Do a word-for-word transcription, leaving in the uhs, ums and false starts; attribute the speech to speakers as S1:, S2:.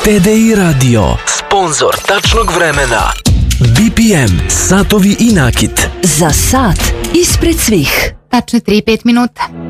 S1: T D I Radio, sponzor tačnog vremena. B P M, satovi i nakit.
S2: Za sat ispred svih.
S3: Tačno tri i pet minuta.